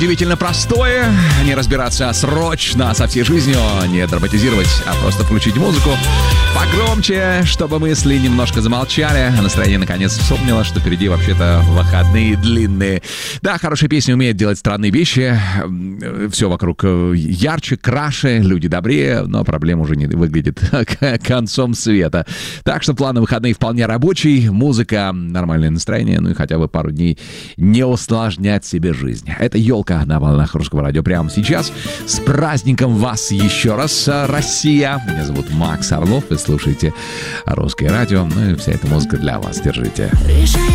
Удивительно простое, не разбираться срочно со всей жизнью, не драматизировать, а просто включить музыку погромче, чтобы мысли немножко замолчали, а настроение наконец вспомнило, что впереди вообще-то выходные длинные. Да, хорошая песня умеет делать странные вещи, все вокруг ярче, краше, люди добрее, но проблема уже не выглядит концом света. Так что планы выходные вполне рабочий, музыка, нормальное настроение, ну и хотя бы пару дней не усложнять себе жизнь. Это «Елка» на волнах Русского радио прямо сейчас. С праздником вас еще раз, Россия! Меня зовут Макс Орлов, вы слушаете Русское радио, ну и вся эта музыка для вас. Держите.